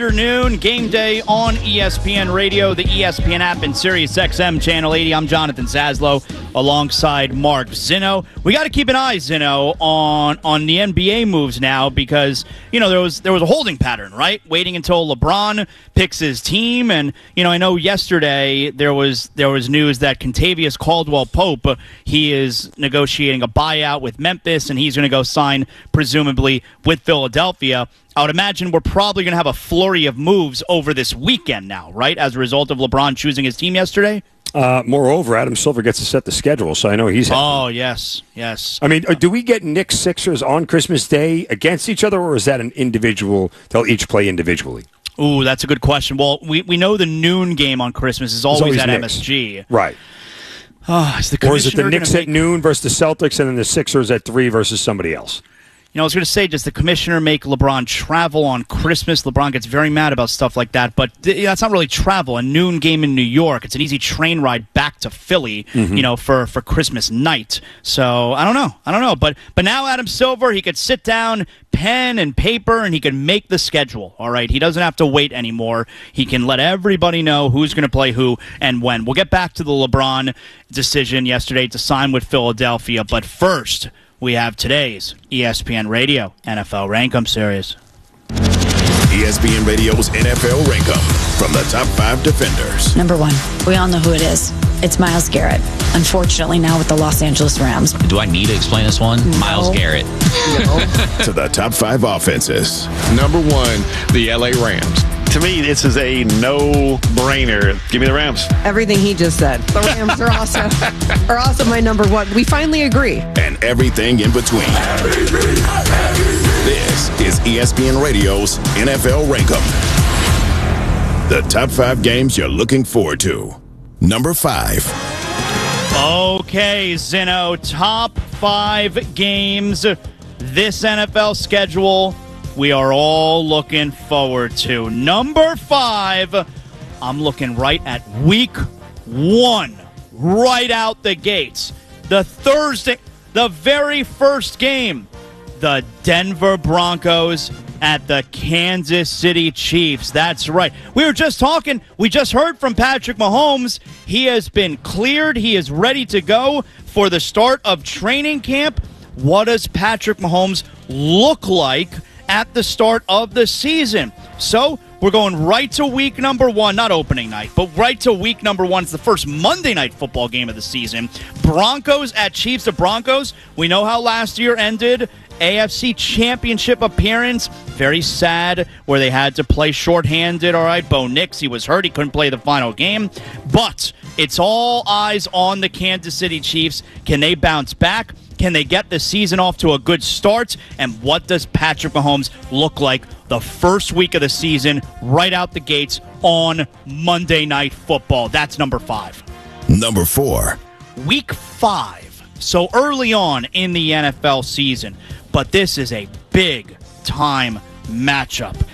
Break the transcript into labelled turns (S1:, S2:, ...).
S1: Afternoon, game day on ESPN Radio, the ESPN app, and Sirius XM Channel 80. I'm Jonathan Zaslow alongside Mark Zinno. We got to keep an eye, Zinno, on the NBA moves now because, there was a holding pattern, right? Waiting until LeBron picks his team. And, I know yesterday there was news that Kentavious Caldwell-Pope, he is negotiating a buyout with Memphis, and he's going to go sign, presumably, with Philadelphia. I would imagine we're probably going to have a flurry of moves over this weekend now, right, as a result of LeBron choosing his team yesterday?
S2: Moreover, Adam Silver gets to set the schedule, so I know he's happy.
S1: Oh, yes.
S2: I mean, do we get Knicks Sixers on Christmas Day against each other, or is that an individual? They'll each play individually?
S1: Ooh, that's a good question. Well, we know the noon game on Christmas is always at
S2: Knicks.
S1: MSG.
S2: Right.
S1: Or is it
S2: the Knicks at noon versus the Celtics, and then the Sixers at 3 versus somebody else?
S1: I was going to say, does the commissioner make LeBron travel on Christmas? LeBron gets very mad about stuff like that, but that's not really travel. A noon game in New York, it's an easy train ride back to Philly, for Christmas night. So I don't know. But now Adam Silver, he could sit down, pen and paper, and he can make the schedule. All right, he doesn't have to wait anymore. He can let everybody know who's going to play who and when. We'll get back to the LeBron decision yesterday to sign with Philadelphia, but first, we have today's ESPN Radio NFL Rankum Series.
S3: ESPN Radio's NFL Rankum from the top 5 defenders.
S4: Number 1, we all know who it is. It's Myles Garrett. Unfortunately, now with the Los Angeles Rams.
S5: Do I need to explain this one?
S4: No.
S5: Myles Garrett.
S4: No.
S3: To the top 5 offenses.
S6: Number 1, the LA Rams.
S7: To me, this is a no-brainer. Give me the Rams.
S8: Everything he just said. The Rams are also my number 1. We finally agree.
S3: And everything in between. This is ESPN Radio's NFL Rankum. The top 5 games you're looking forward to. Number 5.
S1: Okay, Zinno, top 5 games this NFL schedule we are all looking forward to. Number 5, I'm looking right at week 1, right out the gates. The Thursday, the very first game, the Denver Broncos at the Kansas City Chiefs. That's right. We just heard from Patrick Mahomes. He has been cleared. He is ready to go for the start of training camp. What does Patrick Mahomes look like at the start of the season? So we're going right to week number 1, not opening night, but right to week number 1. It's the first Monday night football game of the season. Broncos at Chiefs. The Broncos, we know how last year ended. AFC Championship appearance. Very sad where they had to play shorthanded. All right, Bo Nix, he was hurt. He couldn't play the final game. But it's all eyes on the Kansas City Chiefs. Can they bounce back? Can they get the season off to a good start? And what does Patrick Mahomes look like the first week of the season, right out the gates on Monday Night Football? That's number 5.
S3: Number 4.
S1: Week 5. So early on in the NFL season. But this is a big-time matchup.